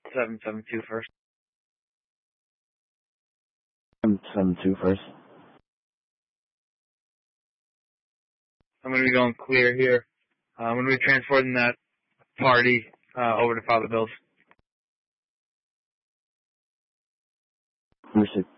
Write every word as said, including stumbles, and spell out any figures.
seven seven two first. seven seven two first. I'm going to be going clear here. Uh, I'm going to be transporting that party uh, over to Father Bill's. Understood.